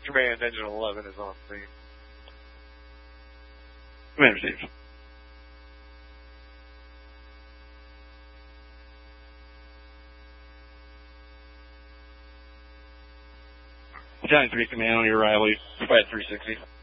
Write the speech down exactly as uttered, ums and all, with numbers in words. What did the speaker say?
Command Engine eleven is on scene. Commander Steve. Battalion three Command on your arrival, flight three sixty.